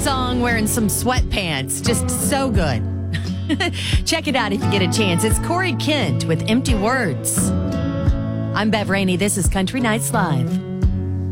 song wearing some sweatpants. Just so good. Check it out if you get a chance. It's Corey Kent with Empty Words. I'm Bev Rainey. This is Country Nights Live.